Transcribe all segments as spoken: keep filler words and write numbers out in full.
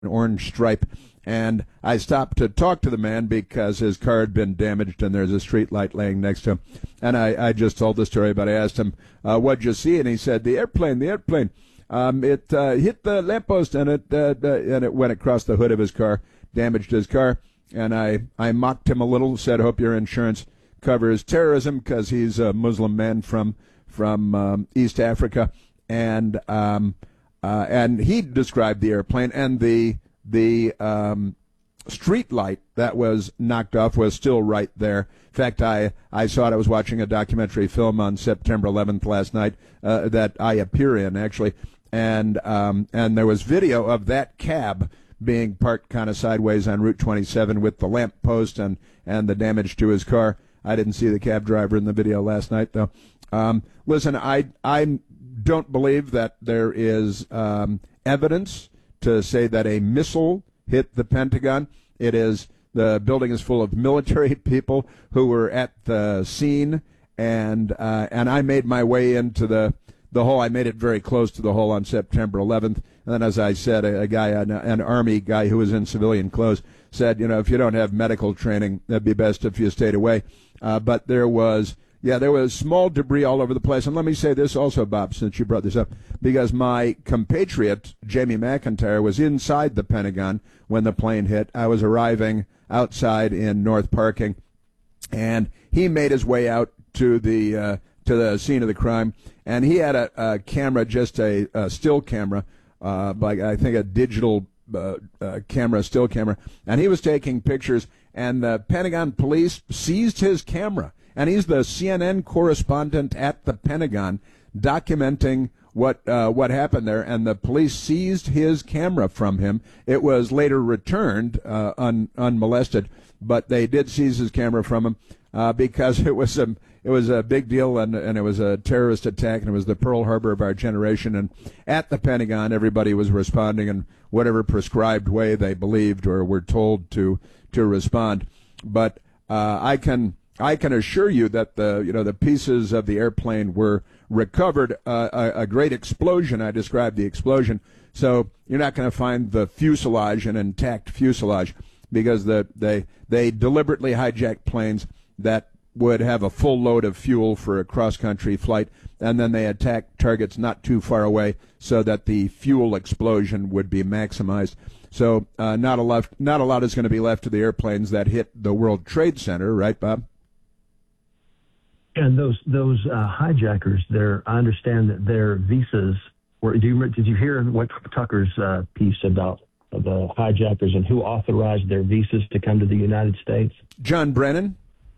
an orange stripe. And I stopped to talk to the man because his car had been damaged and there's a street light laying next to him. And I, I just told the story, but I asked him, uh, what'd you see? And he said, the airplane, the airplane. Um, it uh, hit the lamppost and it uh, uh, and it went across the hood of his car, damaged his car. And I, I mocked him a little, said, hope your insurance covers terrorism, because he's a Muslim man from from um, East Africa. And um, uh, and he described the airplane, and the the um, street light that was knocked off was still right there. In fact, I, I saw it. I was watching a documentary film on September eleventh last night uh, that I appear in, actually. And um, and there was video of that cab being parked kind of sideways on Route twenty-seven with the lamp post and, and the damage to his car. I didn't see the cab driver in the video last night, though. Um, listen, I, I don't believe that there is um, evidence to say that a missile hit the Pentagon. It is, the building is full of military people who were at the scene, and uh, and I made my way into the the hole. I made it very close to the hole on September eleventh. And then, as I said, a, a guy, an, an Army guy who was in civilian clothes, said, you know, if you don't have medical training, it'd be best if you stayed away. Uh, but there was, yeah, there was small debris all over the place. And let me say this also, Bob, since you brought this up, because my compatriot, Jamie McIntyre, was inside the Pentagon when the plane hit. I was arriving outside in North Parking, and he made his way out to the uh, to the scene of the crime, and he had a, a camera, just a, a still camera, uh, like I think a digital uh, uh, camera, still camera, and he was taking pictures, and the Pentagon police seized his camera, and he's the C N N correspondent at the Pentagon documenting what uh, what happened there, and the police seized his camera from him. It was later returned uh, un, unmolested, but they did seize his camera from him uh, because it was a it was a big deal, and and it was a terrorist attack, and it was the Pearl Harbor of our generation. And at the Pentagon, everybody was responding in whatever prescribed way they believed or were told to to respond. But uh, I can. I can assure you that the you know the pieces of the airplane were recovered. Uh, a, a great explosion. I described the explosion. So you're not going to find the fuselage, an intact fuselage, because the they they deliberately hijacked planes that would have a full load of fuel for a cross-country flight, and then they attacked targets not too far away so that the fuel explosion would be maximized. So uh, not a lot not a lot is going to be left of the airplanes that hit the World Trade Center, right, Bob? And those those uh, hijackers, their I understand that their visas were. Do you, did you hear what Tucker's uh, piece about the hijackers and who authorized their visas to come to the United States? John Brennan.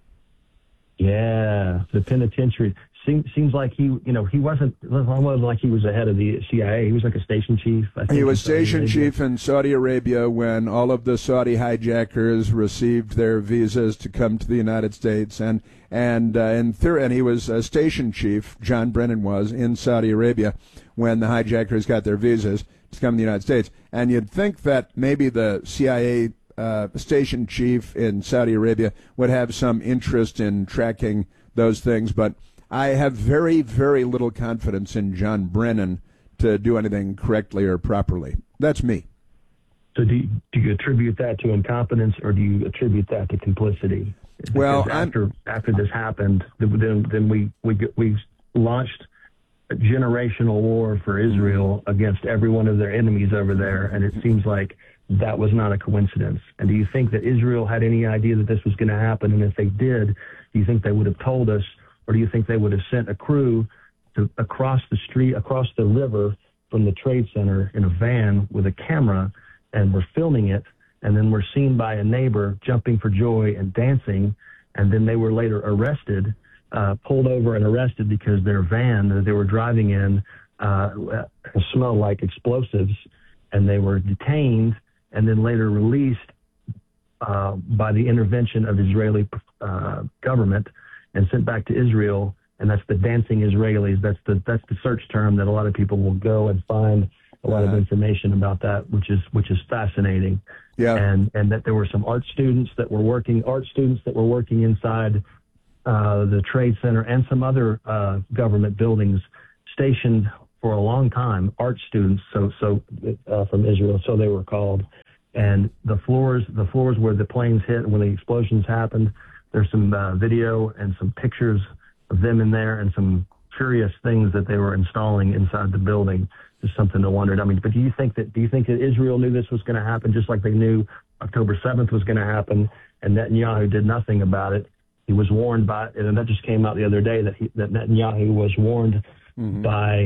Yeah, the penitentiary. Seems, seems like he, you know, he wasn't, it wasn't like he was the head of the C I A. He was like a station chief. I think, he was station chief in Saudi Arabia when all of the Saudi hijackers received their visas to come to the United States. And and uh, and, thir- and he was a station chief, John Brennan was, in Saudi Arabia when the hijackers got their visas to come to the United States. And you'd think that maybe the C I A uh, station chief in Saudi Arabia would have some interest in tracking those things, but I have very, very little confidence in John Brennan to do anything correctly or properly. That's me. So do you, do you attribute that to incompetence, or do you attribute that to complicity? Because well, after I'm, after this happened, then then we we we launched a generational war for Israel against every one of their enemies over there, and it seems like that was not a coincidence. And do you think that Israel had any idea that this was going to happen? And if they did, do you think they would have told us? Or do you think they would have sent a crew to across the street, across the river from the Trade Center in a van with a camera, and we're filming it, and then we're seen by a neighbor jumping for joy and dancing, and then they were later arrested, uh, pulled over and arrested because their van that they were driving in uh, smelled like explosives, and they were detained and then later released uh, by the intervention of the Israeli uh, government and sent back to Israel, and that's the dancing Israelis. That's the that's the search term that a lot of people will go and find a lot uh, of information about that, which is which is fascinating. Yeah, and and that there were some art students that were working art students that were working inside uh, the Trade Center and some other uh, government buildings, stationed for a long time, art students, so so uh, from Israel, so they were called. And the floors, the floors where the planes hit, when the explosions happened, there's some uh, video and some pictures of them in there, and some curious things that they were installing inside the building. Just something to wonder. I mean, but do you think that do you think that Israel knew this was going to happen, just like they knew October seventh was going to happen, and Netanyahu did nothing about it? He was warned by, and that just came out the other day, that he, that Netanyahu was warned mm-hmm. by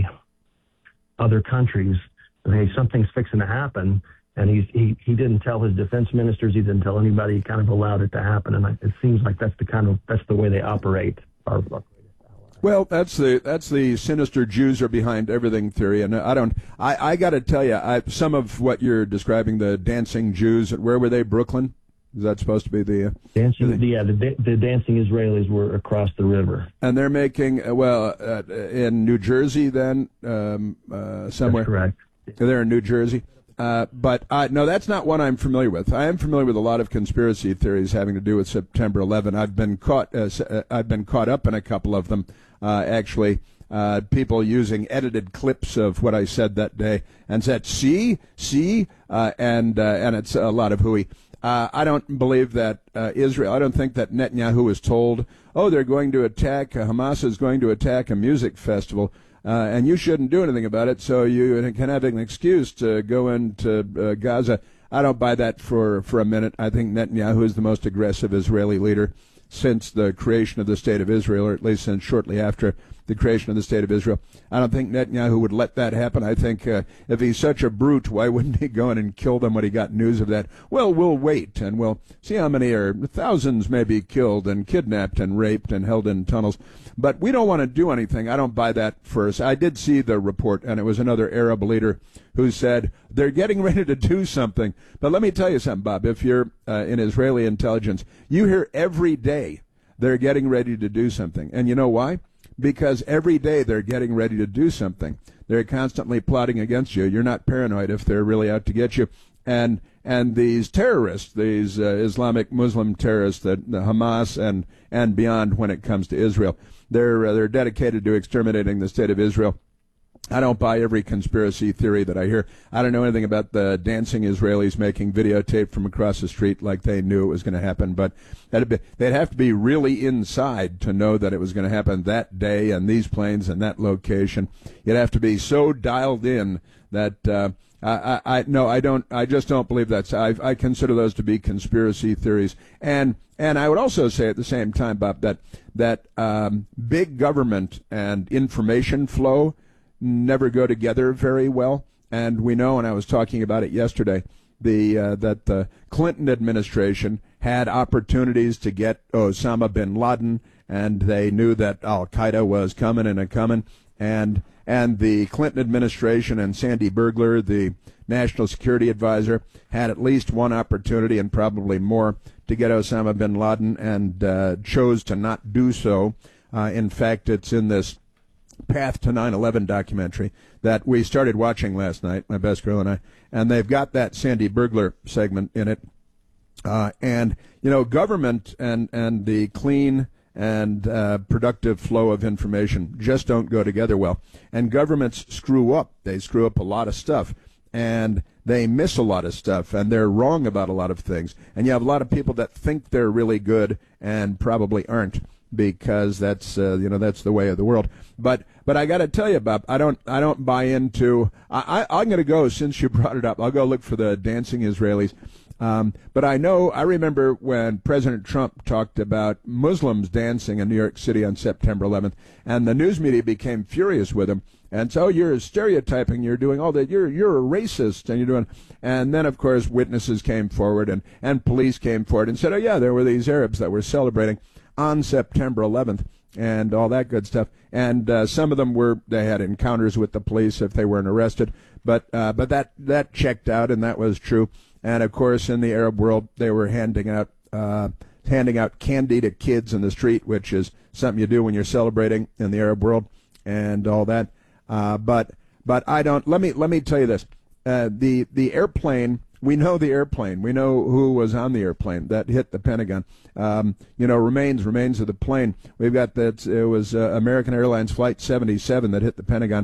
other countries that, hey, something's fixing to happen, and he's, he he didn't tell his defense ministers, he didn't tell anybody, he kind of allowed it to happen, and it seems like that's the kind of that's the way they operate. Our, our Well, that's the that's the sinister Jews are behind everything theory, and I don't. I, I got to tell you, I, some of what you're describing, the dancing Jews, where were they? Brooklyn? Is that supposed to be the uh, dancing? The, yeah, the the dancing Israelis were across the river, and they're making uh, well uh, in New Jersey. Then um, uh, somewhere, that's correct. They're in New Jersey. Uh, but I, no, that's not one I'm familiar with. I am familiar with a lot of conspiracy theories having to do with September eleventh. I've been caught. Uh, I've been caught up in a couple of them. Uh, actually, uh, people using edited clips of what I said that day and said, "See, see," uh, and uh, and it's a lot of hooey. Uh, I don't believe that uh, Israel. I don't think that Netanyahu was told, "Oh, they're going to attack. Uh, Hamas is going to attack a music festival." Uh, and you shouldn't do anything about it, so you can have an excuse to go into uh, Gaza. I don't buy that for, for a minute. I think Netanyahu is the most aggressive Israeli leader since the creation of the State of Israel, or at least since shortly after the creation of the State of Israel. I don't think Netanyahu would let that happen. I think uh, if he's such a brute, why wouldn't he go in and kill them when he got news of that? Well, we'll wait, and we'll see how many are. Thousands may be killed and kidnapped and raped and held in tunnels. But we don't want to do anything. I don't buy that first. I did see the report, and it was another Arab leader who said they're getting ready to do something. But let me tell you something, Bob. If you're uh, in Israeli intelligence, you hear every day they're getting ready to do something. And you know why? Because every day they're getting ready to do something. They're constantly plotting against you. You're not paranoid if they're really out to get you. And and these terrorists, these uh, Islamic Muslim terrorists, the, the Hamas and and beyond, when it comes to Israel, they're uh, they're dedicated to exterminating the state of Israel. I don't buy every conspiracy theory that I hear. I don't know anything about the dancing Israelis making videotape from across the street like they knew it was going to happen, but that'd be, they'd have to be really inside to know that it was going to happen that day and these planes and that location. You'd have to be so dialed in that uh, I, I, I no, I don't. I just don't believe that's. I, I consider those to be conspiracy theories, and and I would also say at the same time, Bob, that that um, big government and information flow never go together very well. And we know, and I was talking about it yesterday, the uh, that the Clinton administration had opportunities to get Osama bin Laden, and they knew that Al-Qaeda was coming and a coming, and and the Clinton administration and Sandy Bergler, the national security advisor, had at least one opportunity and probably more to get Osama bin Laden, and uh, chose to not do so. Uh, in fact, it's in this Path to nine eleven documentary that we started watching last night, my best girl and I, and they've got that Sandy Bergler segment in it. Uh, and, you know, government and, and the clean and uh, productive flow of information just don't go together well. And governments screw up. They screw up a lot of stuff, and they miss a lot of stuff, and they're wrong about a lot of things. And you have a lot of people that think they're really good and probably aren't, because that's uh, you know that's the way of the world. But but I got to tell you, Bob, I don't I don't buy into. I, I I'm going to go, since you brought it up. I'll go look for the dancing Israelis. Um, but I know I remember when President Trump talked about Muslims dancing in New York City on September eleventh, and the news media became furious with him. And so you're stereotyping, you're doing all that, you're you're a racist, and you're doing. And then of course witnesses came forward, and and police came forward and said, oh yeah, there were these Arabs that were celebrating on September eleventh and all that good stuff. And uh, some of them were, they had encounters with the police if they weren't arrested. But uh, but that, that checked out, and that was true. And of course, in the Arab world, they were handing out uh, handing out candy to kids in the street, which is something you do when you're celebrating in the Arab world and all that. Uh, but but I don't. Let me let me tell you this: uh, the the airplane. We know the airplane. We know who was on the airplane that hit the Pentagon. Um, you know, remains, remains of the plane. We've got that. It was uh, American Airlines Flight seventy-seven that hit the Pentagon.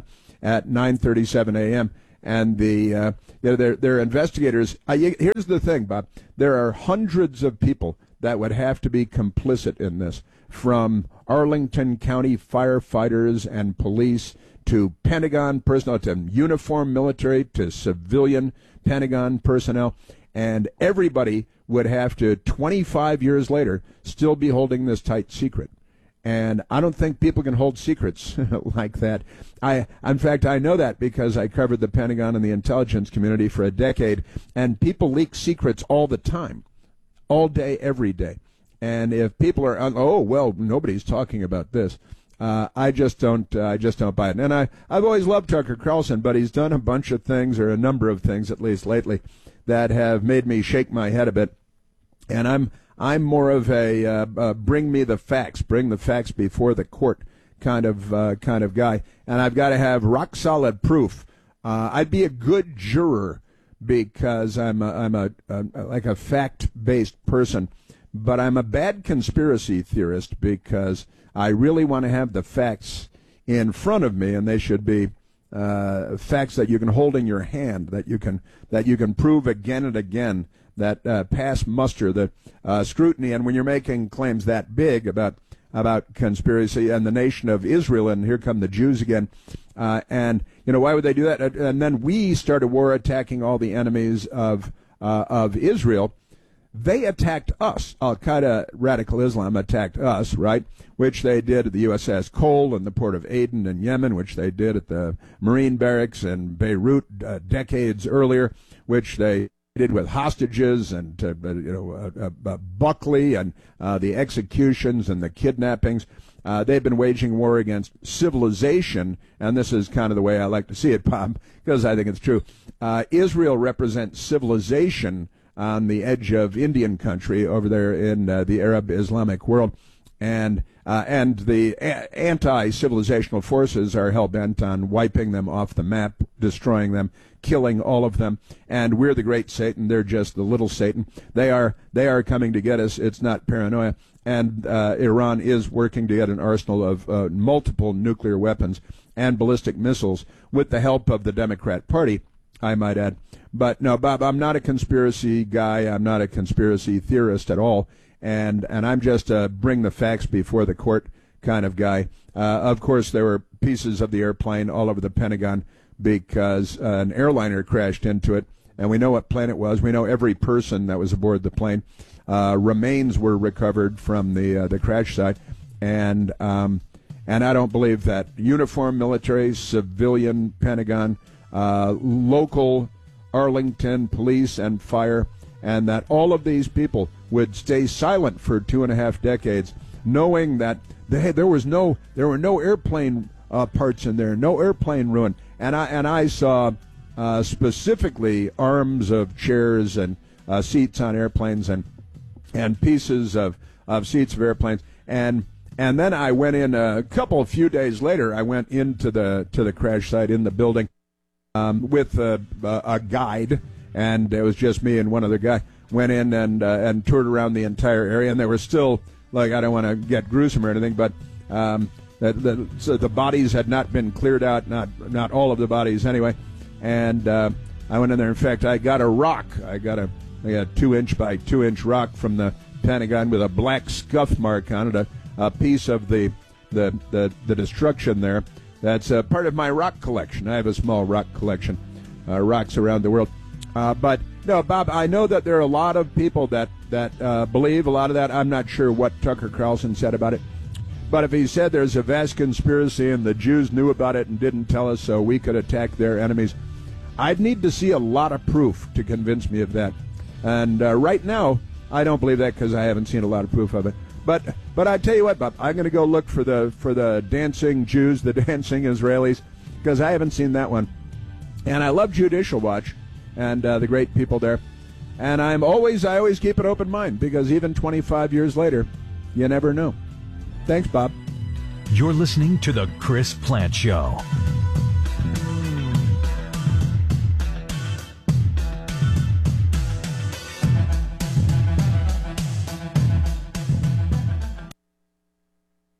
at nine thirty-seven a.m. And the uh, you know, they're, they're investigators. Uh, here's the thing, Bob. There are hundreds of people that would have to be complicit in this, from Arlington County firefighters and police to Pentagon personnel, to uniformed military, to civilian Pentagon personnel. And everybody would have to, twenty-five years later, still be holding this tight secret. And I don't think people can hold secrets like that. I, in fact, I know that because I covered the Pentagon and the intelligence community for a decade, and people leak secrets all the time, all day, every day. And if people are, oh, well, nobody's talking about this, uh, I just don't, uh, I just don't buy it. And I, I've always loved Tucker Carlson, but he's done a bunch of things, or a number of things, at least lately, that have made me shake my head a bit. And I'm, I'm more of a uh, uh, bring me the facts, bring the facts before the court kind of uh, kind of guy, and I've got to have rock solid proof. Uh, I'd be a good juror because I'm a, I'm a, a like a fact based person, but I'm a bad conspiracy theorist because I really want to have the facts in front of me, and they should be uh, facts that you can hold in your hand, that you can that you can prove again and again, that uh, pass muster, the uh, scrutiny. And when you're making claims that big about about conspiracy and the nation of Israel, and here come the Jews again, uh, and you know, why would they do that? And then we start a war attacking all the enemies of uh, of Israel. They attacked us. Al Qaeda, radical Islam, attacked us, right? Which they did at the U S S Cole and the port of Aden in Yemen, which they did at the Marine barracks in Beirut uh, decades earlier, which they did with hostages and uh, you know uh, uh, Buckley and uh, the executions and the kidnappings. Uh, they've been waging war against civilization, and this is kind of the way I like to see it, Bob, because I think it's true. Uh, Israel represents civilization on the edge of Indian country over there in uh, the Arab Islamic world, and uh, and the a- anti-civilizational forces are hell-bent on wiping them off the map, destroying them, killing all of them. And we're the great Satan; they're just the little Satan. They are they are coming to get us. It's not paranoia. And uh, Iran is working to get an arsenal of uh, multiple nuclear weapons and ballistic missiles with the help of the Democrat Party, I might add. But no, Bob, I'm not a conspiracy guy. I'm not a conspiracy theorist at all. And and I'm just a bring the facts before the court kind of guy. Uh, of course, there were pieces of the airplane all over the Pentagon because uh, an airliner crashed into it. And we know what plane it was. We know every person that was aboard the plane. Uh, remains were recovered from the uh, the crash site. And, um, and I don't believe that uniformed military, civilian Pentagon, uh, local Arlington police and fire, and that all of these people would stay silent for two and a half decades, knowing that they, there was no, there were no airplane uh, parts in there, no airplane ruin, and I and I saw uh, specifically arms of chairs and uh, seats on airplanes and and pieces of, of seats of airplanes, and and then I went in a couple, a few days later. I went into the to the crash site in the building. Um, with a, a guide, and it was just me and one other guy. Went in and uh, and toured around the entire area, and there were still, like, I don't want to get gruesome or anything, but um, the, the, so the bodies had not been cleared out, not not all of the bodies anyway. And uh, I went in there. In fact, I got a rock. I got a, I got a two-inch by two-inch rock from the Pentagon with a black scuff mark on it, a, a piece of the the, the, the destruction there. That's uh, part of my rock collection. I have a small rock collection, uh, rocks around the world. Uh, but, no, Bob, I know that there are a lot of people that, that uh, believe a lot of that. I'm not sure what Tucker Carlson said about it. But if he said there's a vast conspiracy and the Jews knew about it and didn't tell us so we could attack their enemies, I'd need to see a lot of proof to convince me of that. And uh, right now, I don't believe that because I haven't seen a lot of proof of it. But but I tell you what, Bob, I'm going to go look for the for the dancing Jews, the dancing Israelis, because I haven't seen that one. And I love Judicial Watch and uh, the great people there. And I'm always I always keep an open mind because even twenty-five years later, you never know. Thanks, Bob. You're listening to The Chris Plante Show.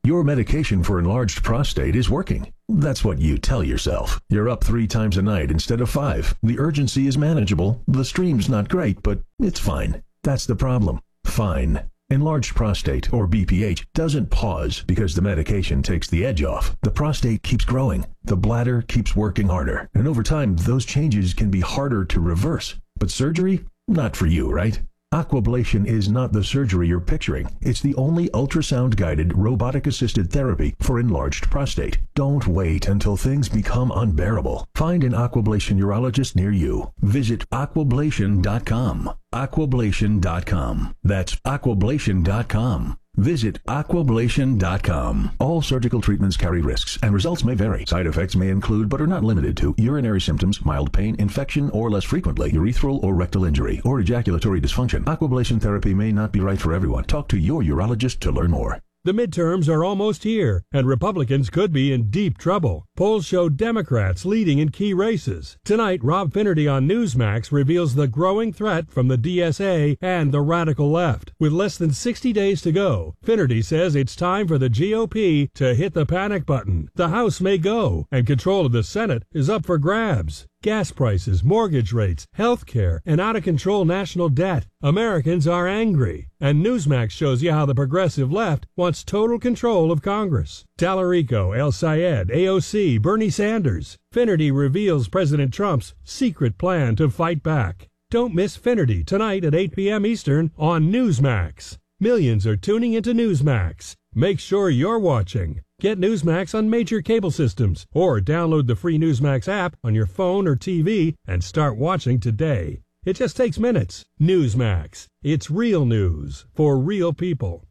Your medication for enlarged prostate is working. That's what you tell yourself. You're up three times a night instead of five. The urgency is manageable. The stream's not great, but it's fine. That's the problem. Fine. Enlarged prostate, or B P H, doesn't pause because the medication takes the edge off. The prostate keeps growing. The bladder keeps working harder. And over time, those changes can be harder to reverse. But surgery? Not for you, right? Aquablation is not the surgery you're picturing. It's the only ultrasound-guided, robotic-assisted therapy for enlarged prostate. Don't wait until things become unbearable. Find an Aquablation urologist near you. Visit aquablation dot com. aquablation dot com. That's aquablation dot com. Visit aquablation dot com. All surgical treatments carry risks, and results may vary. Side effects may include, but are not limited to, urinary symptoms, mild pain, infection, or less frequently, urethral or rectal injury, or ejaculatory dysfunction. Aquablation therapy may not be right for everyone. Talk to your urologist to learn more. The midterms are almost here, and Republicans could be in deep trouble. Polls show Democrats leading in key races. Tonight, Rob Finnerty on Newsmax reveals the growing threat from the D S A and the radical left. With less than sixty days to go, Finnerty says it's time for the G O P to hit the panic button. The House may go, and control of the Senate is up for grabs. Gas prices, mortgage rates, health care, and out-of-control national debt. Americans are angry. And Newsmax shows you how the progressive left wants total control of Congress. Tallarico, El Sayed, A O C, Bernie Sanders. Finnerty reveals President Trump's secret plan to fight back. Don't miss Finnerty tonight at eight p.m. Eastern on Newsmax. Millions are tuning into Newsmax. Make sure you're watching. Get Newsmax on major cable systems or download the free Newsmax app on your phone or T V and start watching today. It just takes minutes. Newsmax. It's real news for real people.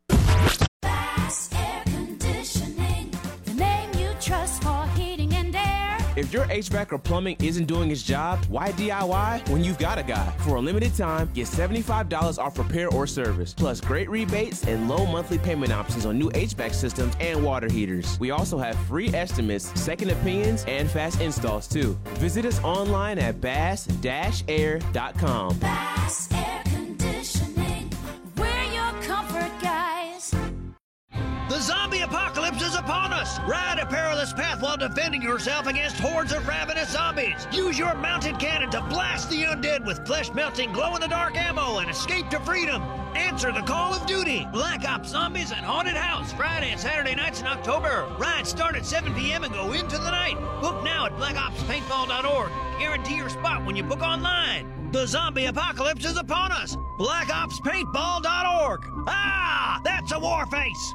Bass Air Conditioning, the name you trust for heating and air. If your H V A C or plumbing isn't doing its job, why D I Y when you've got a guy? For a limited time, get seventy-five dollars off repair or service, plus great rebates and low monthly payment options on new H V A C systems and water heaters. We also have free estimates, second opinions, and fast installs too. Visit us online at bass dash air dot com. Bass Air Conditioning, we're your comfort guys. The zombie apocalypse is upon us! Ride a perilous path while defending yourself against hordes of ravenous zombies! Use your mounted cannon to blast the undead with flesh-melting, glow-in-the-dark ammo and escape to freedom! Answer the call of duty! Black Ops Zombies and Haunted House, Friday and Saturday nights in October. Rides start at seven p.m. and go into the night. Book now at black ops paintball dot org. Guarantee your spot when you book online. The zombie apocalypse is upon us! black ops paintball dot org. Ah! That's a war face!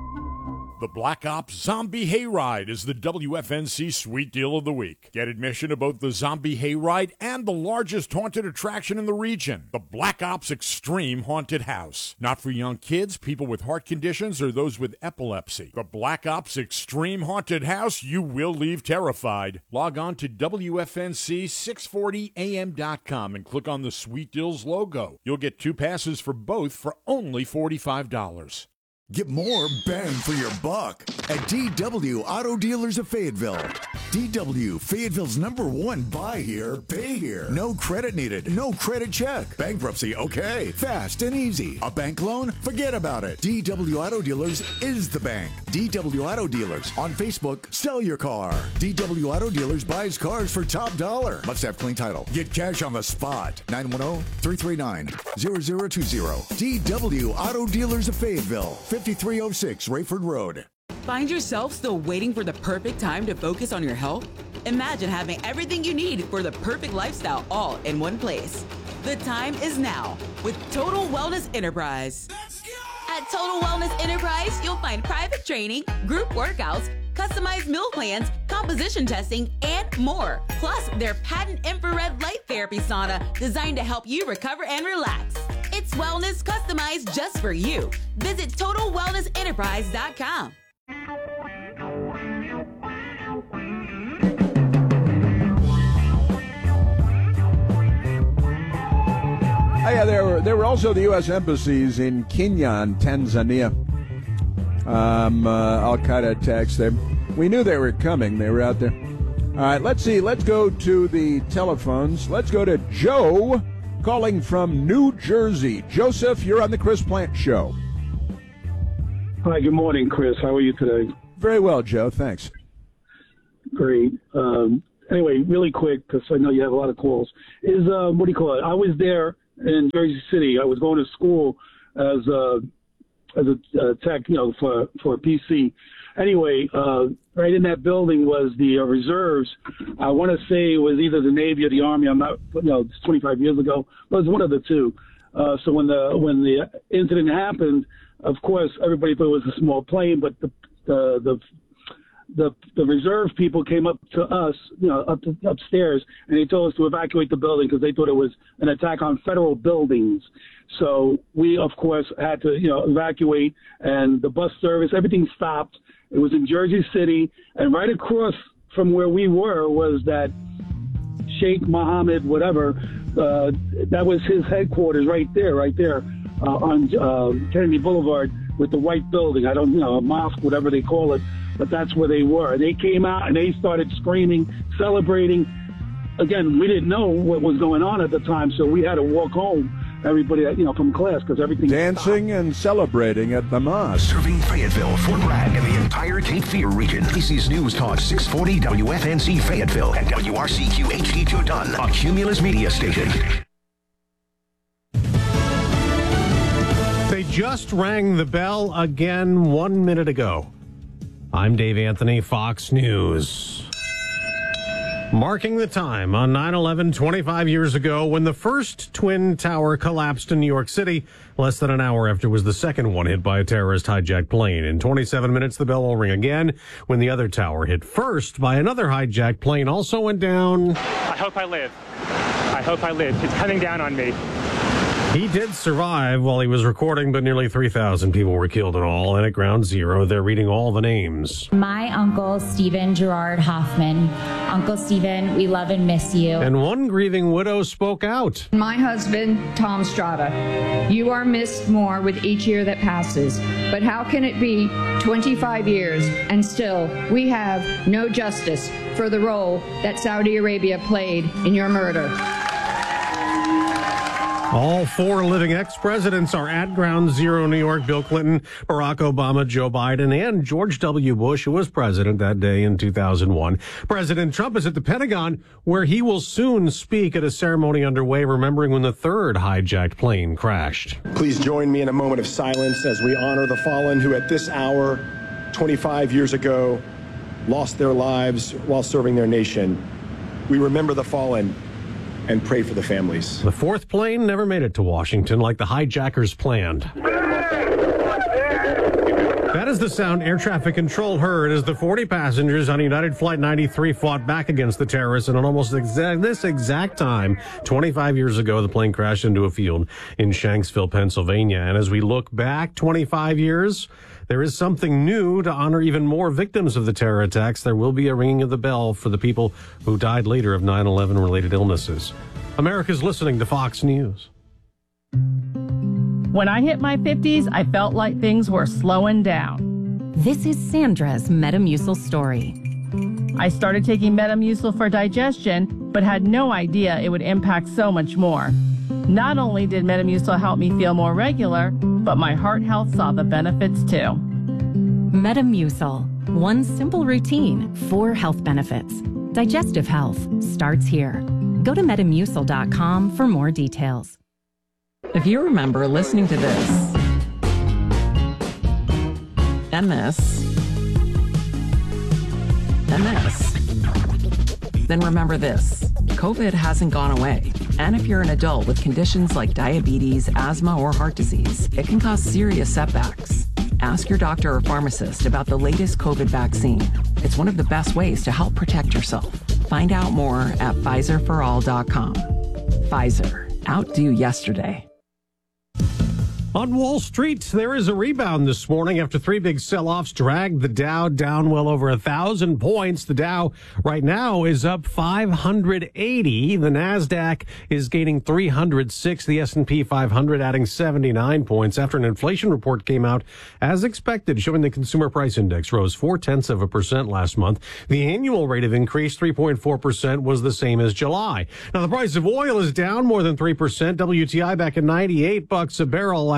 The Black Ops Zombie Hayride is the W F N C Sweet Deal of the Week. Get admission to both the Zombie Hayride and the largest haunted attraction in the region, the Black Ops Extreme Haunted House. Not for young kids, people with heart conditions, or those with epilepsy. The Black Ops Extreme Haunted House, you will leave terrified. Log on to W F N C six forty A M dot com and click on the Sweet Deals logo. You'll get two passes for both for only forty-five dollars. Get more bang for your buck at D W Auto Dealers of Fayetteville. D W, Fayetteville's number one buy here, pay here. No credit needed, no credit check. Bankruptcy, okay. Fast and easy. A bank loan? Forget about it. D W Auto Dealers is the bank. D W Auto Dealers. On Facebook, sell your car. D W Auto Dealers buys cars for top dollar. Must have clean title. Get cash on the spot. nine one zero, three three nine, zero zero two zero. D W Auto Dealers of Fayetteville. fifty-three oh six Rayford Road. Find yourself still waiting for the perfect time to focus on your health? Imagine having everything you need for the perfect lifestyle all in one place. The time is now with Total Wellness Enterprise. At Total Wellness Enterprise, you'll find private training, group workouts, customized meal plans, composition testing, and more. Plus, their patent infrared light therapy sauna designed to help you recover and relax. It's wellness customized just for you. Visit total wellness enterprise dot com. Oh, yeah, there were there were also the U S embassies in Kenya and Tanzania. Um, uh, Al Qaeda attacks there. We knew they were coming. They were out there. All right, let's see. Let's go to the telephones. Let's go to Joe, calling from New Jersey. Joseph, you're on the Chris Plant Show. Hi, good morning, Chris. How are you today? Very well, Joe. Thanks. Great. Um, anyway, really quick, because I know you have a lot of calls. Is uh, what do you call it? I was there in Jersey City. I was going to school as a as a uh, tech, you know, for for a P C. Anyway, uh, right in that building was the uh, reserves. I want to say it was either the Navy or the Army. I'm not, you know, it's twenty-five years ago. But it was one of the two. Uh, so when the when the incident happened, of course, everybody thought it was a small plane, but the the the the, the reserve people came up to us, you know, up to, upstairs, and they told us to evacuate the building because they thought it was an attack on federal buildings. So we, of course, had to, you know, evacuate, and the bus service, everything stopped. It was in Jersey City, and right across from where we were was that Sheikh Mohammed, whatever, uh, that was his headquarters right there, right there uh, on uh, Kennedy Boulevard with the white building. I don't, you know, a mosque, whatever they call it, but that's where they were. And they came out and they started screaming, celebrating. Again, we didn't know what was going on at the time, so we had to walk home. Everybody, you know, from class because everything dancing stopped. And celebrating at the mosque. Serving Fayetteville, Fort Bragg, and the entire Cape Fear region. This is News Talk six forty W F N C Fayetteville and W R C Q H D two Dunn, a Cumulus media station. They just rang the bell again one minute ago. I'm Dave Anthony, Fox News. Marking the time on nine eleven, twenty-five years ago, when the first Twin Tower collapsed in New York City, less than an hour after was the second one hit by a terrorist hijacked plane. In twenty-seven minutes, the bell will ring again when the other tower hit first by another hijacked plane also went down. I hope I live. I hope I live. It's coming down on me. He did survive while he was recording, but nearly three thousand people were killed in all. And at Ground Zero, they're reading all the names. My uncle, Stephen Gerard Hoffman. Uncle Stephen, we love and miss you. And one grieving widow spoke out. My husband, Tom Strada. You are missed more with each year that passes. But how can it be twenty-five years and still we have no justice for the role that Saudi Arabia played in your murder? All four living ex-presidents are at Ground Zero, New York. Bill Clinton, Barack Obama, Joe Biden, and George W. Bush, who was president that day in two thousand one. President Trump is at the Pentagon, where he will soon speak at a ceremony underway, remembering when the third hijacked plane crashed. Please join me in a moment of silence as we honor the fallen who at this hour, twenty-five years ago, lost their lives while serving their nation. We remember the fallen and pray for the families. The fourth plane never made it to Washington like the hijackers planned. That is the sound air traffic control heard as the forty passengers on United Flight ninety-three fought back against the terrorists. And at almost exact, this exact time, twenty-five years ago, the plane crashed into a field in Shanksville, Pennsylvania. And as we look back twenty-five years, there is something new to honor even more victims of the terror attacks. There will be a ringing of the bell for the people who died later of nine eleven related illnesses. America's listening to Fox News. When I hit my fifties, I felt like things were slowing down. This is Sandra's Metamucil story. I started taking Metamucil for digestion, but had no idea it would impact so much more. Not only did Metamucil help me feel more regular, but my heart health saw the benefits too. Metamucil. One simple routine, four health benefits. Digestive health starts here. Go to metamucil dot com for more details. If you remember listening to this, and this, and this, then remember this. COVID hasn't gone away. And if you're an adult with conditions like diabetes, asthma, or heart disease, it can cause serious setbacks. Ask your doctor or pharmacist about the latest COVID vaccine. It's one of the best ways to help protect yourself. Find out more at Pfizer for all dot com. Pfizer. Outdo yesterday. On Wall Street, there is a rebound this morning after three big sell-offs dragged the Dow down well over a thousand points. The Dow right now is up five hundred eighty. The Nasdaq is gaining three hundred six. The S and P five hundred adding seventy-nine points after an inflation report came out as expected, showing the consumer price index rose four tenths of a percent last month. The annual rate of increase, three point four percent, was the same as July. Now, the price of oil is down more than three percent. W T I back at ninety-eight bucks a barrel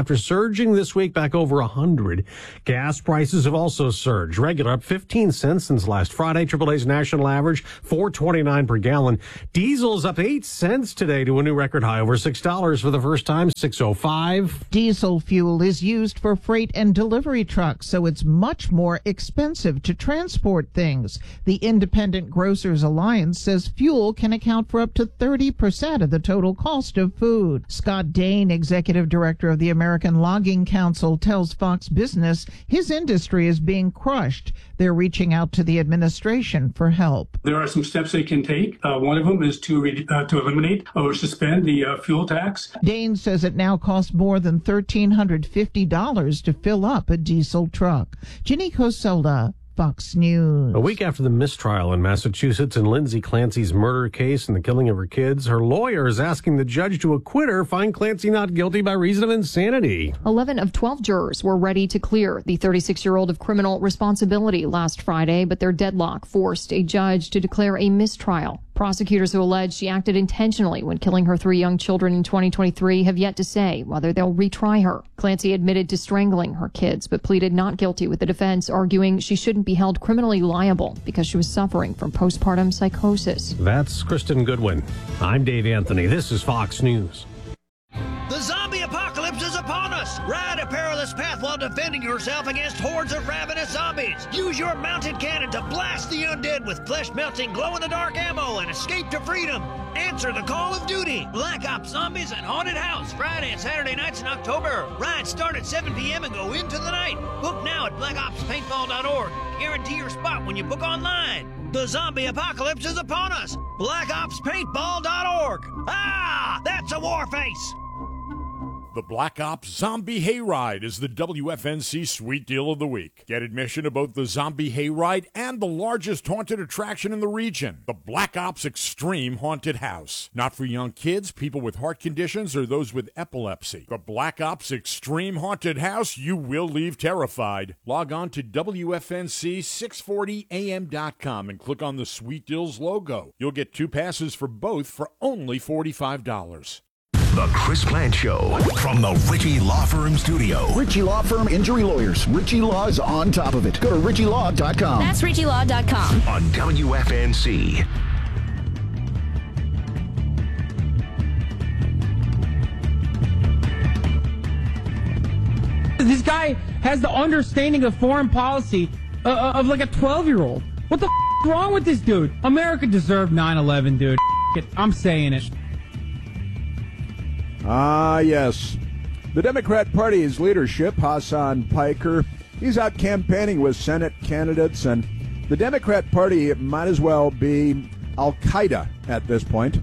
after surging this week back over one hundred. Gas prices have also surged. Regular up fifteen cents since last Friday. triple A's national average, four twenty-nine per gallon. Diesel is up eight cents today to a new record high, over six dollars for the first time, six oh five. Diesel fuel is used for freight and delivery trucks, so it's much more expensive to transport things. The Independent Grocers Alliance says fuel can account for up to thirty percent of the total cost of food. Scott Dane, executive director of the American Logging Council, tells Fox Business his industry is being crushed. They're reaching out to the administration for help. There are some steps they can take. Uh, one of them is to re- uh, to eliminate or suspend the uh, fuel tax. Dane says it now costs more than one thousand three hundred fifty dollars to fill up a diesel truck. Ginny Coselda, Fox News. A week after the mistrial in Massachusetts in Lindsay Clancy's murder case and the killing of her kids, her lawyer is asking the judge to acquit her, find Clancy not guilty by reason of insanity. eleven of twelve jurors were ready to clear the thirty-six-year-old of criminal responsibility last Friday, but their deadlock forced a judge to declare a mistrial. Prosecutors who allege she acted intentionally when killing her three young children in twenty twenty-three have yet to say whether they'll retry her. Clancy admitted to strangling her kids, but pleaded not guilty with the defense, arguing she shouldn't be held criminally liable because she was suffering from postpartum psychosis. That's Kristen Goodwin. I'm Dave Anthony. This is Fox News. The zombie apocalypse is upon us! Ride a perilous path while defending yourself against hordes of ravenous zombies. Use your mounted cannon to blast the undead with flesh-melting, glow-in-the-dark ammo and escape to freedom. Answer the call of duty. Black Ops Zombies at Haunted House, Friday and Saturday nights in October. Rides start at seven p.m. and go into the night. Book now at black ops paintball dot org. Guarantee your spot when you book online. The zombie apocalypse is upon us. black ops paintball dot org. Ah, that's a war face. The Black Ops Zombie Hayride is the W F N C Sweet Deal of the Week. Get admission to both the Zombie Hayride and the largest haunted attraction in the region, the Black Ops Extreme Haunted House. Not for young kids, people with heart conditions, or those with epilepsy. The Black Ops Extreme Haunted House, you will leave terrified. Log on to W F N C six forty A M dot com and click on the Sweet Deals logo. You'll get two passes for both for only forty-five dollars. The Chris Plant Show from the Ritchie Law Firm Studio. Ritchie Law Firm Injury Lawyers. Ritchie Law is on top of it. Go to ritchie law dot com. That's ritchie law dot com. On W F N C. This guy has the understanding of foreign policy uh, of like a twelve-year-old. What the f- is wrong with this dude? America deserved nine eleven, dude. F- it. I'm saying it. Ah, yes. The Democrat Party's leadership, Hassan Piker, he's out campaigning with Senate candidates, and the Democrat Party might as well be Al-Qaeda at this point.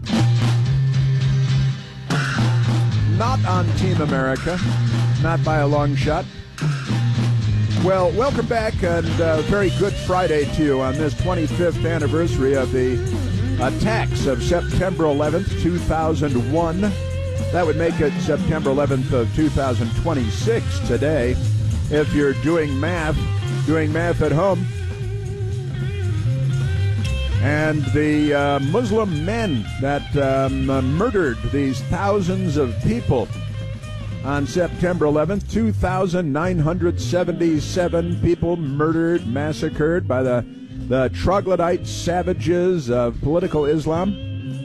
Not on Team America, not by a long shot. Well, welcome back, and uh, very good Friday to you on this twenty-fifth anniversary of the attacks of September eleventh, two thousand one. That would make it September eleventh of two thousand twenty-six today. If you're doing math, doing math at home. And the uh, Muslim men that um, uh, murdered these thousands of people on September eleventh, two thousand nine hundred seventy-seven people murdered, massacred by the, the troglodyte savages of political Islam.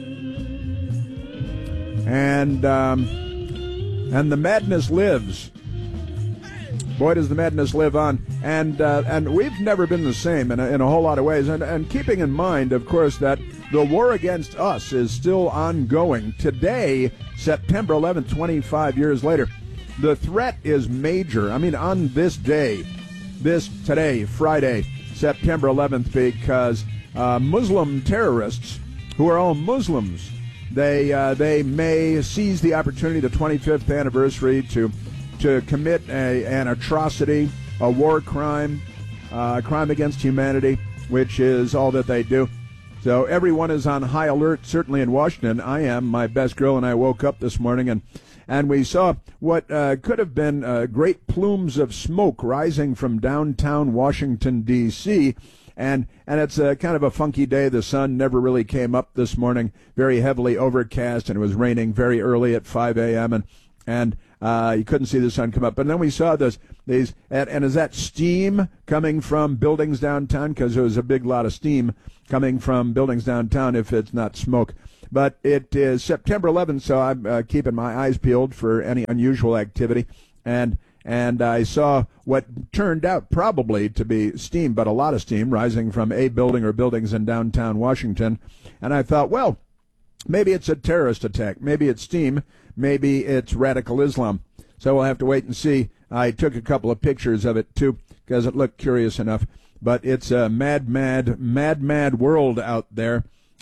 And um, and the madness lives. Boy, does the madness live on. And uh, and we've never been the same in a, in a whole lot of ways. And, and keeping in mind, of course, that the war against us is still ongoing. Today, September eleventh, twenty-five years later, the threat is major. I mean, on this day, this today, Friday, September eleventh, because uh, Muslim terrorists, who are all Muslims, They uh, they may seize the opportunity, the twenty-fifth anniversary, to to commit a, an atrocity, a war crime, uh, a crime against humanity, which is all that they do. So everyone is on high alert, certainly in Washington. I am. My best girl and I woke up this morning, and, and we saw what uh, could have been uh, great plumes of smoke rising from downtown Washington, D C, And and it's a kind of a funky day. The sun never really came up this morning. Very heavily overcast, and it was raining very early at five a.m. And and Uh, you couldn't see the sun come up. But then we saw this, these, and, and is that steam coming from buildings downtown? Because there was a big lot of steam coming from buildings downtown if it's not smoke. But it is September eleventh, so I'm uh, keeping my eyes peeled for any unusual activity. And and I saw what turned out probably to be steam, but a lot of steam rising from a building or buildings in downtown Washington. And I thought, well, maybe it's a terrorist attack. Maybe it's steam. Maybe it's radical Islam. So we'll have to wait and see. I took a couple of pictures of it, too, because it looked curious enough. But it's a mad, mad, mad, mad world out there.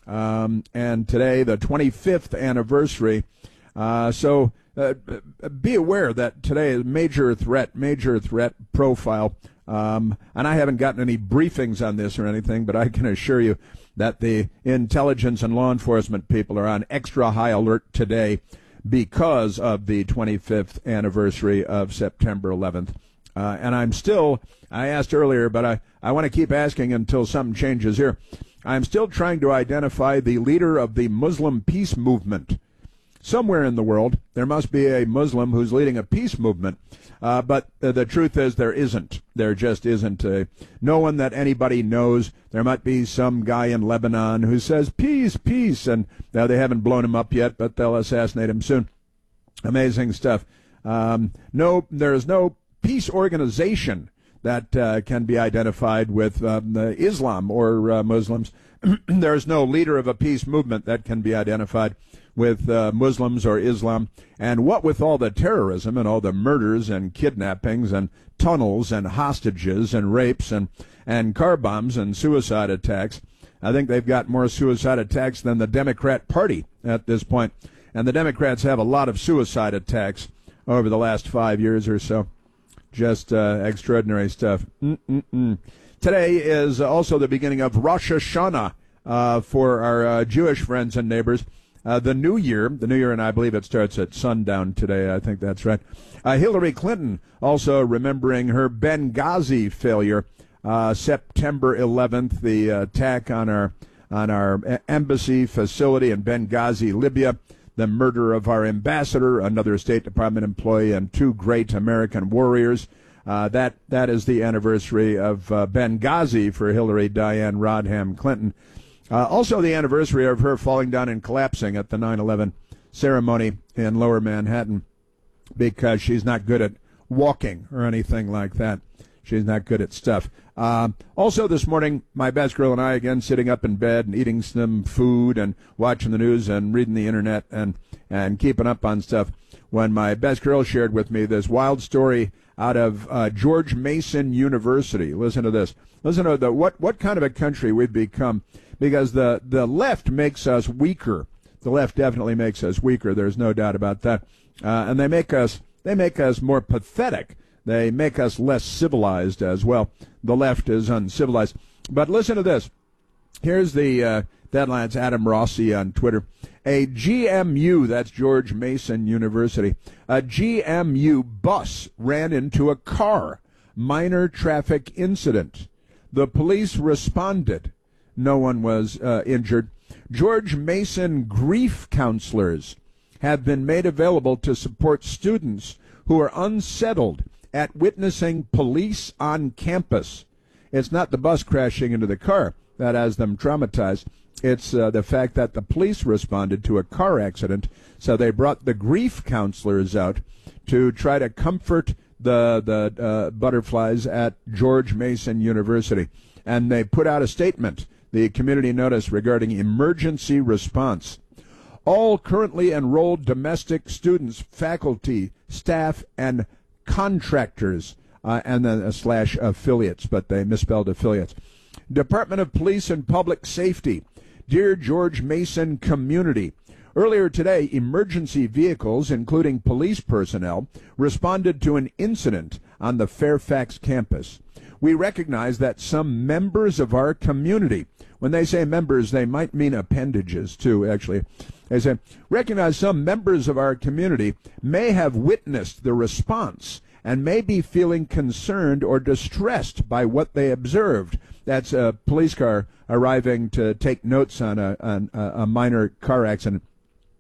Um, and today, the twenty-fifth anniversary. Uh, so uh, be aware that today is major threat, major threat profile. Um, and I haven't gotten any briefings on this or anything, but I can assure you that the intelligence and law enforcement people are on extra high alert today because of the twenty-fifth anniversary of September eleventh. Uh, and I'm still, I asked earlier, but I, I want to keep asking until something changes here. I'm still trying to identify the leader of the Muslim peace movement. Somewhere in the world, there must be a Muslim who's leading a peace movement. Uh, but uh, the truth is there isn't. There just isn't. A, no one that anybody knows. There might be some guy in Lebanon who says, peace, peace. And now they haven't blown him up yet, but they'll assassinate him soon. Amazing stuff. Um, no, there is no peace organization that uh, can be identified with um, uh, Islam or uh, Muslims. There is no leader of a peace movement that can be identified with uh, Muslims or Islam. And what with all the terrorism and all the murders and kidnappings and tunnels and hostages and rapes and, and car bombs and suicide attacks, I think they've got more suicide attacks than the Democrat Party at this point. And the Democrats have a lot of suicide attacks over the last five years or so. Just uh, extraordinary stuff. Mm-mm-mm. Today is also the beginning of Rosh Hashanah uh, for our uh, Jewish friends and neighbors. Uh, the New Year, the New Year, and I believe it starts at sundown today. I think that's right. Uh, Hillary Clinton also remembering her Benghazi failure, uh, September eleventh, the attack on our on our embassy facility in Benghazi, Libya. The murder of our ambassador, another State Department employee, and two great American warriors. Uh, that that is the anniversary of uh, Benghazi for Hillary Diane Rodham Clinton. Uh, also the anniversary of her falling down and collapsing at the nine eleven ceremony in Lower Manhattan because she's not good at walking or anything like that. She's not good at stuff. Uh, also this morning, my best girl and I, again, sitting up in bed and eating some food and watching the news and reading the internet and, and keeping up on stuff, when my best girl shared with me this wild story out of uh, George Mason University. Listen to this. Listen to the, what, what kind of a country we've become, because the, the left makes us weaker. The left definitely makes us weaker. There's no doubt about that. Uh, and they make us they make us more pathetic. They make us less civilized as well. The left is uncivilized. But listen to this. Here's the uh, deadline. It's Adam Rossi on Twitter. A G M U, that's George Mason University, a G M U bus ran into a car. Minor traffic incident. The police responded. No one was uh, injured. George Mason grief counselors have been made available to support students who are unsettled at witnessing police on campus. It's not the bus crashing into the car that has them traumatized. It's uh, the fact that the police responded to a car accident, so they brought the grief counselors out to try to comfort the the uh, butterflies at George Mason University. And they put out a statement, the community notice regarding emergency response. All currently enrolled domestic students, faculty, staff, and contractors, uh, and then a slash affiliates, but they misspelled affiliates. Department of Police and Public Safety. Dear George Mason community, earlier today, emergency vehicles, including police personnel, responded to an incident on the Fairfax campus. We recognize that some members of our community, when they say members, they might mean appendages too, actually. They say, recognize some members of our community may have witnessed the response and may be feeling concerned or distressed by what they observed. That's a police car arriving to take notes on a, on a minor car accident.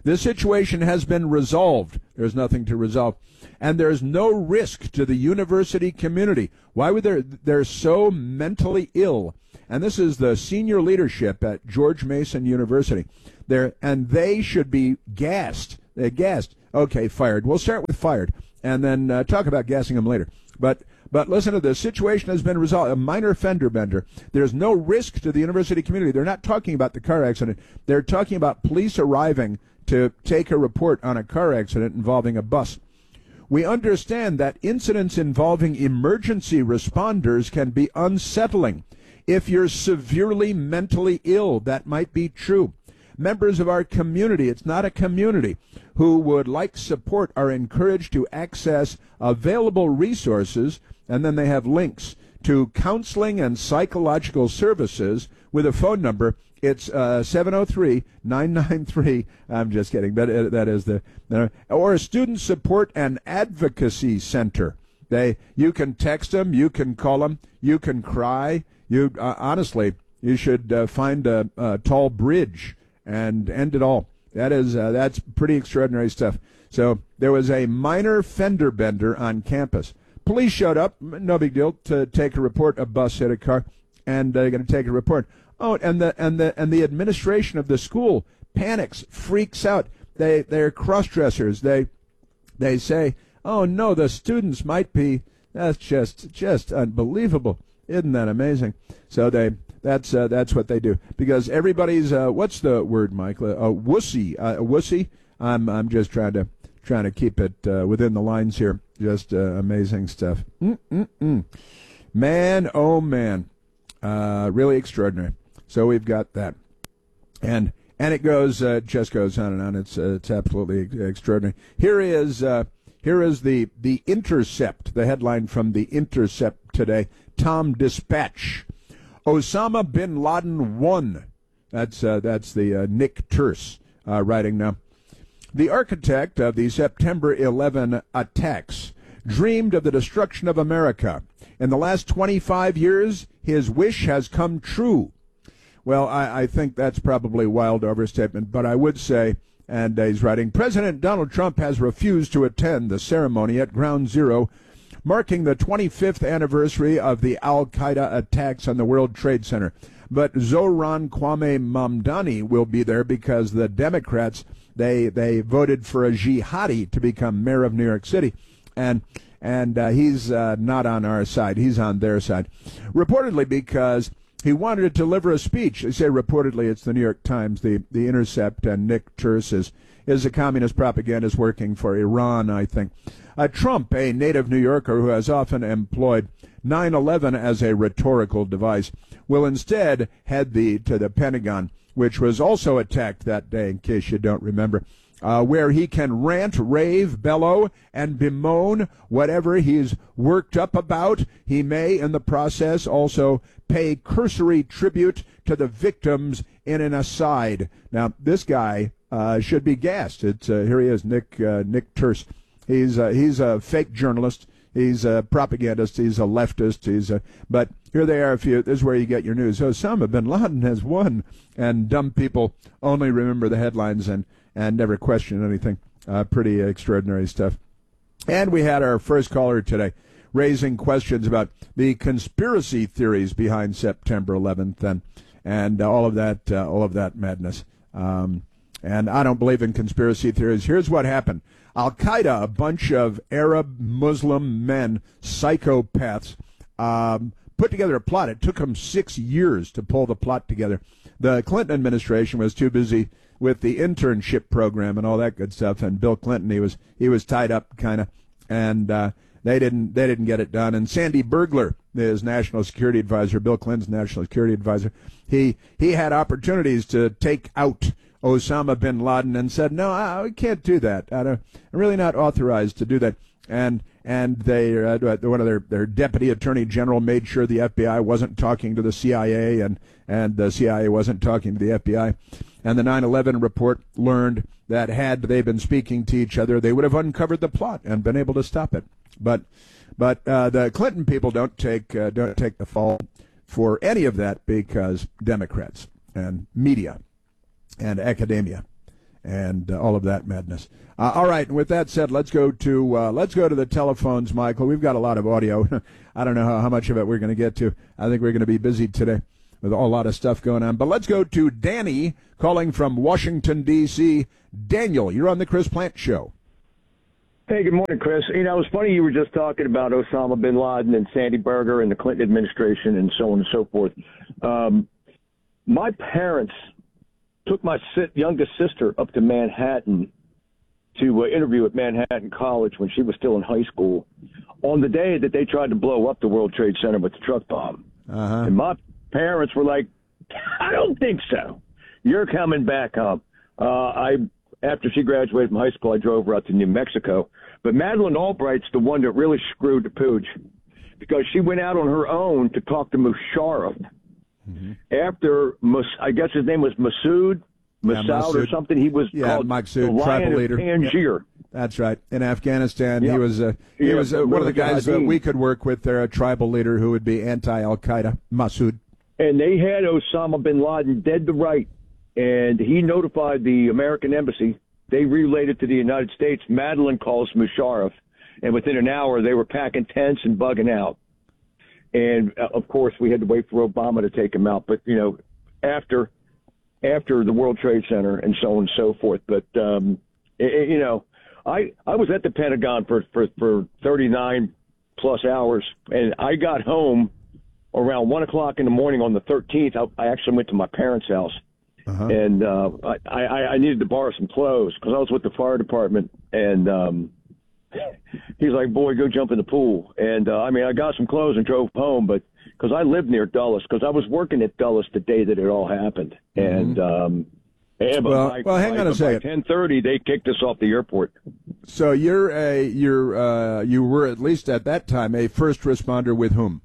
This situation has been resolved. There's nothing to resolve. And there's no risk to the university community. Why would there? They're so mentally ill. And this is the senior leadership at George Mason University. They're, and they should be gassed. They're gassed. Okay, fired. We'll start with fired and then uh, talk about gassing them later. But But listen to this. Situation has been resolved. A minor fender bender. There's no risk to the university community. They're not talking about the car accident. They're talking about police arriving to take a report on a car accident involving a bus. We understand that incidents involving emergency responders can be unsettling. If you're severely mentally ill, that might be true. Members of our community, it's not a community, who would like support are encouraged to access available resources, and then they have links to counseling and psychological services with a phone number. It's uh, seven oh three, nine nine three, I'm just kidding, but uh, that is the, uh, or a student support and advocacy center. They, you can text them, you can call them, you can cry. You uh, honestly, you should uh, find a, a tall bridge and end it all. That is, uh, that's pretty extraordinary stuff. So there was a minor fender bender on campus. Police showed up, no big deal, to take a report. A bus hit a car, and they're going to take a report. Oh, and the and the and the administration of the school panics, freaks out. They they're cross-dressers. They they say, "Oh no, the students might be." That's just just unbelievable. Isn't that amazing? So they that's uh, that's what they do, because everybody's uh, what's the word, Mike? A uh, wussy, uh, a wussy. I'm I'm just trying to trying to keep it uh, within the lines here. Just uh, amazing stuff. Mm-mm-mm. Man, oh man, uh, really extraordinary. So we've got that, and and it goes uh, just goes on and on. It's uh, it's absolutely extraordinary. Here is uh, here is the the Intercept, the headline from the Intercept today. Tom Dispatch: Osama bin Laden won. That's uh, that's the uh, Nick Terse uh, writing now. The architect of the September eleventh attacks dreamed of the destruction of America. In the last twenty-five years, his wish has come true. Well, I, I think that's probably a wild overstatement, but I would say, and uh, he's writing, President Donald Trump has refused to attend the ceremony at Ground Zero, marking the twenty-fifth anniversary of the al-Qaeda attacks on the World Trade Center. But Zohran Kwame Mamdani will be there because the Democrats, they they voted for a jihadi to become mayor of New York City, and and uh, he's uh, not on our side. He's on their side, reportedly because he wanted to deliver a speech. They say reportedly. It's the New York Times, the the Intercept, and Nick Terse is, is a communist propagandist working for Iran, I think. Uh, Trump, a native New Yorker who has often employed nine eleven as a rhetorical device, will instead head the to the Pentagon, which was also attacked that day, in case you don't remember, uh, where he can rant, rave, bellow, and bemoan whatever he's worked up about. He may, in the process, also pay cursory tribute to the victims in an aside. Now, this guy uh, should be gassed. It's uh, here he is, Nick uh, Nick Terse. He's uh, he's a fake journalist. He's a propagandist. He's a leftist. He's a, but here they are. If you, this is where you get your news. Osama bin Laden has won, and dumb people only remember the headlines and, and never question anything. Uh, pretty extraordinary stuff. And we had our first caller today raising questions about the conspiracy theories behind September eleventh and and all of that uh, all of that madness. Um, and I don't believe in conspiracy theories. Here's what happened. Al-Qaeda, a bunch of Arab Muslim men, psychopaths, um, put together a plot. It took them six years to pull the plot together. The Clinton administration was too busy with the internship program and all that good stuff, and Bill Clinton, he was he was tied up kind of, and uh, they didn't they didn't get it done. And Sandy Bergler, his national security advisor, Bill Clinton's national security advisor, he he had opportunities to take out Osama bin Laden and said, no, I, I can't do that. I don't, I'm really not authorized to do that. And and they, uh, one of their, their deputy attorney general made sure the F B I wasn't talking to the C I A, and, and the C I A wasn't talking to the F B I. And the nine eleven report learned that had they been speaking to each other, they would have uncovered the plot and been able to stop it. But but uh, the Clinton people don't take uh, don't take the fall for any of that, because Democrats and media and academia and uh, all of that madness. Uh, all right, and with that said, let's go to uh, let's go to the telephones, Michael. We've got a lot of audio. I don't know how, how much of it we're going to get to. I think we're going to be busy today with a lot of stuff going on. But let's go to Danny calling from Washington, D C Daniel, you're on the Chris Plant Show. Hey, good morning, Chris. You know, it was funny you were just talking about Osama bin Laden and Sandy Berger and the Clinton administration and so on and so forth. Um, my parents took my si- youngest sister up to Manhattan to uh, interview at Manhattan College when she was still in high school on the day that they tried to blow up the World Trade Center with the truck bomb. Uh-huh. And my parents were like, I don't think so. You're coming back home. Uh, I After she graduated from high school, I drove her out to New Mexico. But Madeleine Albright's the one that really screwed the pooch because she went out on her own to talk to Musharraf. Mm-hmm. After, I guess his name was Masood, Masoud yeah, or something. He was yeah, called Masoud, the tribal Lion leader. of Tangier. Yeah, that's right. In Afghanistan, Yep. he was uh, he Yeah, was uh, one of the guys that Mujahideen. we could work with there, a tribal leader who would be anti-Al-Qaeda, Masood. And they had Osama bin Laden dead to right, and he notified the American embassy. They relayed it to the United States. Madeleine calls Musharraf, and within an hour they were packing tents and bugging out. And uh, of course, we had to wait for Obama to take him out. But you know, after after the World Trade Center and so on and so forth. But um, it, you know, I I was at the Pentagon for for for thirty-nine plus hours, and I got home around one o'clock in the morning on the thirteenth. I, I actually went to my parents' house. Uh-huh. And uh, I, I, I needed to borrow some clothes because I was with the fire department. And um, he's like, boy, go jump in the pool. And, uh, I mean, I got some clothes and drove home, but because I lived near Dulles, because I was working at Dulles the day that it all happened. Mm-hmm. And, um, and but well, by, well, hang by, on a second. By ten thirty, they kicked us off the airport. So you're a you're uh, you were at least at that time a first responder with whom?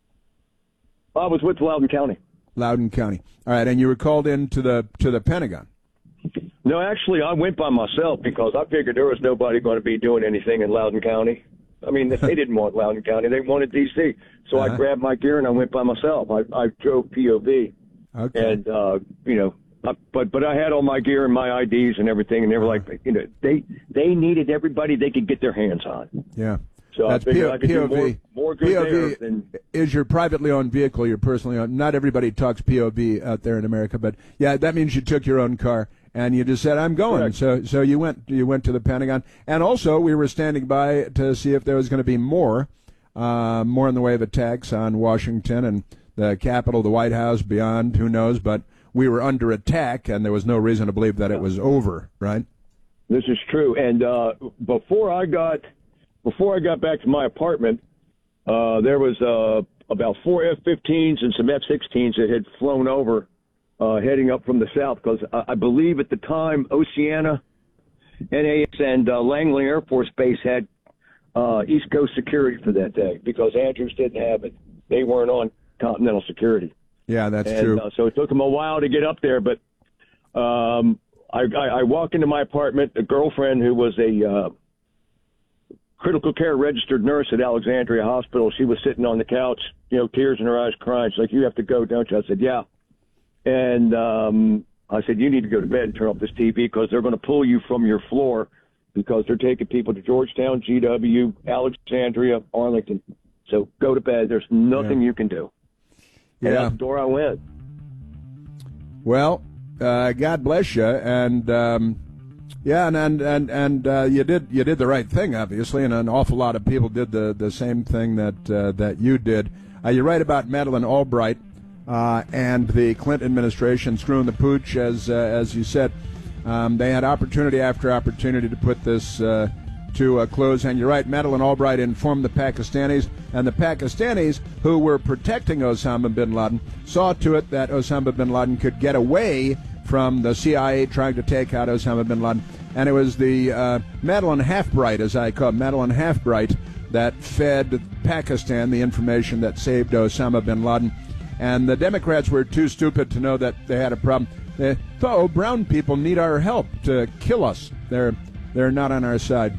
I was with Loudoun County. Loudoun County. All right, and you were called into the to the Pentagon. No, actually, I went by myself because I figured there was nobody going to be doing anything in Loudoun County. I mean, they didn't want Loudoun County; they wanted D C. So uh-huh. I grabbed my gear and I went by myself. I, I drove P O V, okay. and uh, you know, I, but but I had all my gear and my I Ds and everything, and they were like, you know, they they needed everybody they could get their hands on. Yeah. So That's I figured P- I could P O V. do more, more good P O V there than is your privately owned vehicle, your personally owned. Not everybody talks P O V out there in America, but yeah, that means you took your own car and you just said, "I'm going." Correct. So, so you went, you went to the Pentagon, and also we were standing by to see if there was going to be more, uh, more in the way of attacks on Washington and the Capitol, the White House, beyond. Who knows? But we were under attack, and there was no reason to believe that it was over. Right? This is true. And uh, before I got. Before I got back to my apartment, uh, there was uh, about four F fifteens and some F sixteens that had flown over, uh, heading up from the south. Because I, I believe at the time, Oceana, N A S, and uh, Langley Air Force Base had uh, East Coast security for that day because Andrews didn't have it. They weren't on Continental security. Yeah, that's and, true. Uh, so it took them a while to get up there. But um, I, I, I walk into my apartment. A girlfriend who was a uh, critical care registered nurse at Alexandria Hospital. She was sitting on the couch, you know, tears in her eyes, crying. She's like, "You have to go, don't you?" I said, "Yeah." And um, I said, "You need to go to bed and turn off this T V because they're going to pull you from your floor because they're taking people to Georgetown, G W, Alexandria, Arlington. So go to bed. There's nothing yeah. you can do." Yeah. And out the door I went. Well, uh, God bless you, and um, yeah, and and and, and uh, you did you did the right thing, obviously, and an awful lot of people did the, the same thing that uh, that you did. Uh, you're right about Madeleine Albright uh, and the Clinton administration screwing the pooch, as uh, as you said. Um, they had opportunity after opportunity to put this uh, to a close, and you're right. Madeleine Albright informed the Pakistanis, and the Pakistanis, who were protecting Osama bin Laden, saw to it that Osama bin Laden could get away from the C I A trying to take out Osama bin Laden. And it was the uh, Madeleine Halfbright, as I call it, Madeleine Halfbright, that fed Pakistan the information that saved Osama bin Laden. And the Democrats were too stupid to know that they had a problem. They thought, oh, brown people need our help to kill us. They're they're not on our side.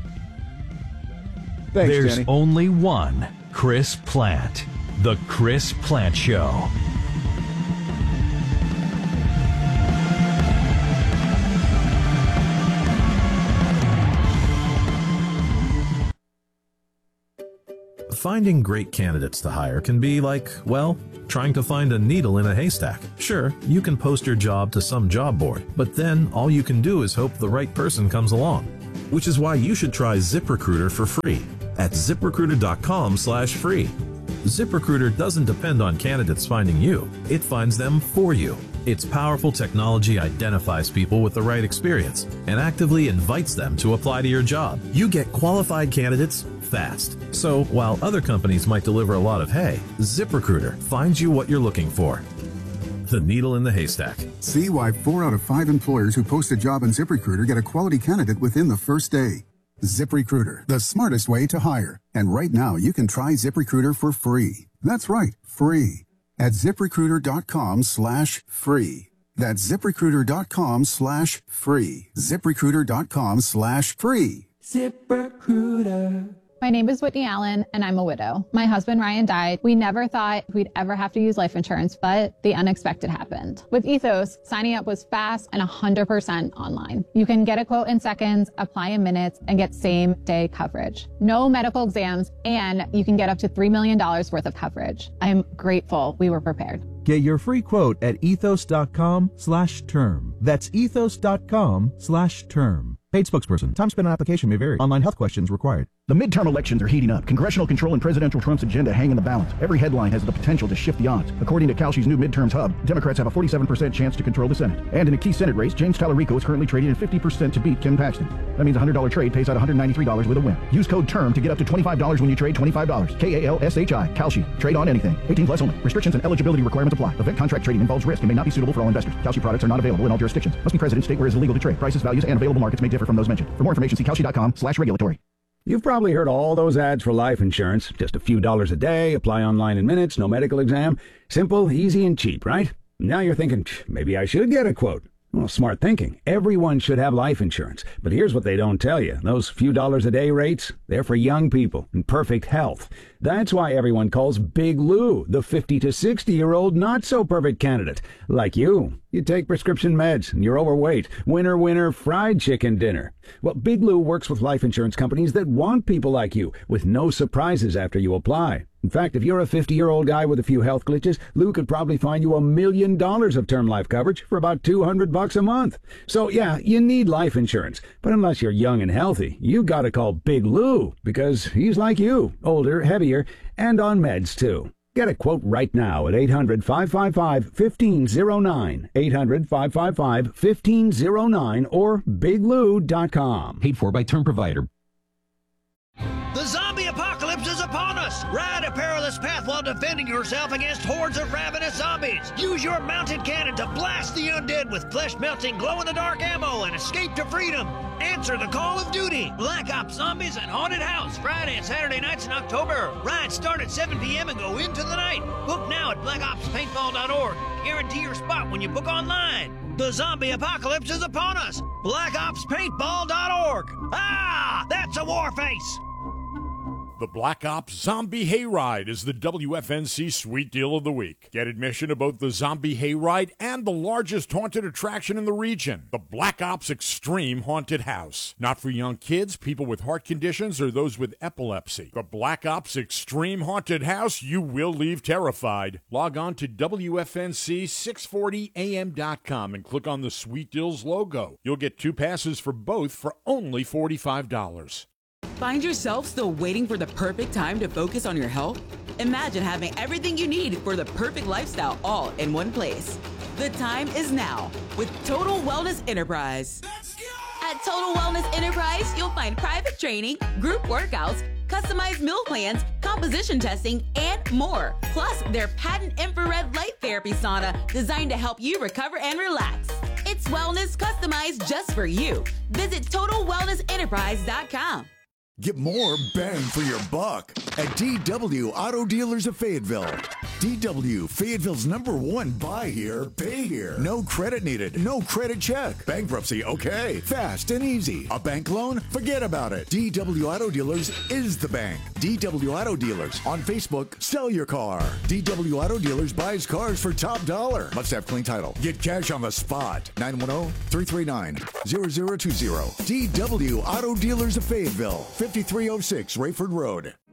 Thanks, There's Danny. only one Chris Plant. The Chris Plant Show. Finding great candidates to hire can be like, well, trying to find a needle in a haystack. Sure, you can post your job to some job board, but then all you can do is hope the right person comes along. Which is why you should try ZipRecruiter for free at ZipRecruiter.com slash free. ZipRecruiter doesn't depend on candidates finding you. It finds them for you. Its powerful technology identifies people with the right experience and actively invites them to apply to your job. You get qualified candidates fast. So while other companies might deliver a lot of hay, ZipRecruiter finds you what you're looking for. The needle in the haystack. See why four out of five employers who post a job on ZipRecruiter get a quality candidate within the first day. ZipRecruiter, the smartest way to hire. And right now, you can try ZipRecruiter for free. That's right, free. At ZipRecruiter.com slash free. That's ZipRecruiter.com slash free. ZipRecruiter.com slash free. ZipRecruiter. My name is Whitney Allen, and I'm a widow. My husband, Ryan, died. We never thought we'd ever have to use life insurance, but the unexpected happened. With Ethos, signing up was fast and one hundred percent online. You can get a quote in seconds, apply in minutes, and get same-day coverage. No medical exams, and you can get up to three million dollars worth of coverage. I'm grateful we were prepared. Get your free quote at ethos.com slash term. That's ethos.com slash term. Paid spokesperson. Time spent on application may vary. Online health questions required. The midterm elections are heating up. Congressional control and presidential Trump's agenda hang in the balance. Every headline has the potential to shift the odds. According to Kalshi's new midterms hub, Democrats have a forty-seven percent chance to control the Senate. And in a key Senate race, James Tallarico is currently trading at fifty percent to beat Ken Paxton. That means a one hundred dollars trade pays out one hundred ninety-three dollars with a win. Use code TERM to get up to twenty-five dollars when you trade twenty-five dollars. K A L S H I. Kalshi. Trade on anything. eighteen plus only. Restrictions and eligibility requirements apply. Event contract trading involves risk and may not be suitable for all investors. Kalshi products are not available in all jurisdictions. Must be present in state where it is illegal to trade. Prices, values, and available markets may differ from those mentioned. For more information, see Kalshi.com slash regulatory. You've probably heard all those ads for life insurance. Just a few dollars a day, apply online in minutes, no medical exam. Simple, easy, and cheap, right? Now you're thinking, maybe I should get a quote. Well, smart thinking. Everyone should have life insurance. But here's what they don't tell you. Those few dollars a day rates, they're for young people in perfect health. That's why everyone calls Big Lou the fifty to sixty-year-old not-so-perfect candidate. Like you. You take prescription meds and you're overweight. Winner, winner, fried chicken dinner. Well, Big Lou works with life insurance companies that want people like you, with no surprises after you apply. In fact, if you're a fifty-year-old guy with a few health glitches, Lou could probably find you a million dollars of term life coverage for about two hundred bucks a month. So yeah, you need life insurance. But unless you're young and healthy, you gotta call Big Lou, because he's like you, older, heavier, and on meds too. Get a quote right now at eight hundred, five five five, one five zero nine, eight hundred, five five five, one five zero nine, or big lou dot com. Paid for by term provider. The zombie apocalypse is upon us! Ride a perilous path while defending yourself against hordes of ravenous zombies. Use your mounted cannon to blast the undead with flesh-melting, glow-in-the-dark ammo and escape to freedom. Answer the call of duty. Black Ops Zombies and Haunted House, Friday and Saturday nights in October. Rides start at seven p.m. and go into the night. Book now at black ops paintball dot org. Guarantee your spot when you book online. The zombie apocalypse is upon us. black ops paintball dot org. Ah, that's a war face. The Black Ops Zombie Hayride is the W F N C Sweet Deal of the Week. Get admission to both the Zombie Hayride and the largest haunted attraction in the region, the Black Ops Extreme Haunted House. Not for young kids, people with heart conditions, or those with epilepsy. The Black Ops Extreme Haunted House, you will leave terrified. Log on to W F N C six forty A M dot com and click on the Sweet Deals logo. You'll get two passes for both for only forty-five dollars. Find yourself still waiting for the perfect time to focus on your health? Imagine having everything you need for the perfect lifestyle all in one place. The time is now with Total Wellness Enterprise. At Total Wellness Enterprise, you'll find private training, group workouts, customized meal plans, composition testing, and more. Plus, their patent infrared light therapy sauna designed to help you recover and relax. It's wellness customized just for you. Visit total wellness enterprise dot com. Get more bang for your buck at D W Auto Dealers of Fayetteville. D W, Fayetteville's number one buy here, pay here. No credit needed, no credit check. Bankruptcy, okay. Fast and easy. A bank loan? Forget about it. D W Auto Dealers is the bank. D W Auto Dealers. On Facebook, sell your car. D W Auto Dealers buys cars for top dollar. Must have clean title. Get cash on the spot. nine one zero, three three nine, zero zero two zero. D W Auto Dealers of Fayetteville. fifty-three oh six Rayford Road.